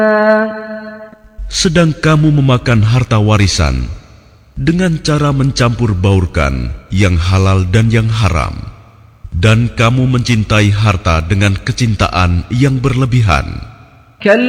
Sedang kamu memakan harta warisan dengan cara mencampur baurkan yang halal dan yang haram, dan kamu mencintai harta dengan kecintaan yang berlebihan.